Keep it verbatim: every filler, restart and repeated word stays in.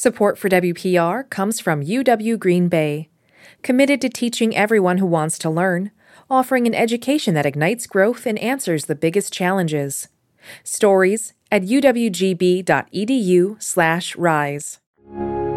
Support for W P R comes from U W Green Bay, committed to teaching everyone who wants to learn, offering an education that ignites growth and answers the biggest challenges. Stories at uwgb.edu slash rise.